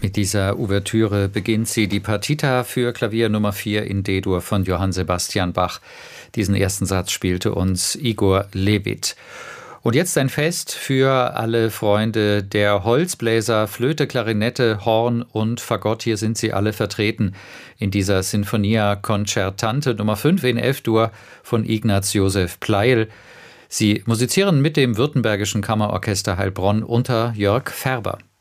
Mit dieser Ouvertüre beginnt sie, die Partita für Klavier Nummer 4 in D-Dur von Johann Sebastian Bach. Diesen ersten Satz spielte uns Igor Levit. Und jetzt ein Fest für alle Freunde der Holzbläser, Flöte, Klarinette, Horn und Fagott. Hier sind sie alle vertreten in dieser Sinfonia Concertante Nummer 5 in F-Dur von Ignaz Josef Pleyel. Sie musizieren mit dem Württembergischen Kammerorchester Heilbronn unter Jörg Färber.